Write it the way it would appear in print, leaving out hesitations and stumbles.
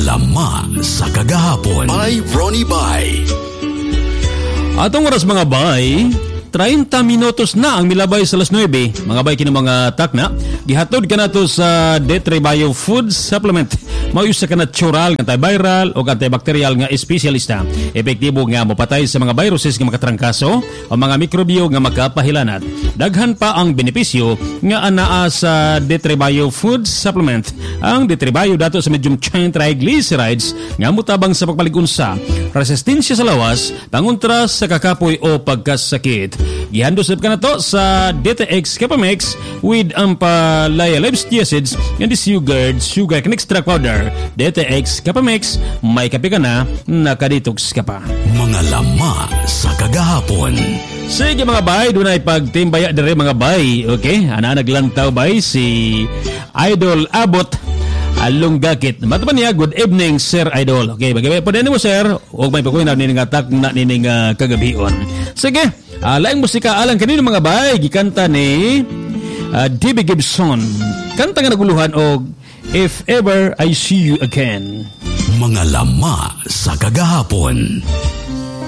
lama sa kagahapon. By Ronnie Bay. Atong oras mga bay, 30 minutos na ang milabay sa alas 9. Mga bay, kini mga takna, gihatod ka na to sa D3 Food Supplement. Mayusa ka natural, antiviral o antibacterial nga espesyalista. Epektibo nga mopatay sa mga viruses nga makatrangkaso o mga mikrobyo nga makapahilanat. Daghan pa ang benepisyo nga anaa sa D3 Food Supplement. Ang D3 dato sa medium chain triglycerides nga mutabang sa pagpaligunsa, resistensya sa lawas, pangontra sa kakapoy o pagkasakit. Gihandosip ka na to sa DTX Capamix with Ampalaya Liebstiacids and sugar can extract powder. DTX Capamix, may kape ka na, nakadetox ka pa. Mga lama sa kagahapon. Sige mga bay, doon ay pagtimbaya dere mga bay. Okay, naglantaw bay si Idol Abot Alunggakit. Matapan niya, good evening Sir Idol. Okay, bagay po din mo sir, huwag may pagkuhin na nining atak na nining kagabion. Sige, laing musika alang kanino mga bay, gikanta ni D.B. Gibson. Kanta nga naguluhan o If Ever I See You Again. Mga lama sa kagahapon.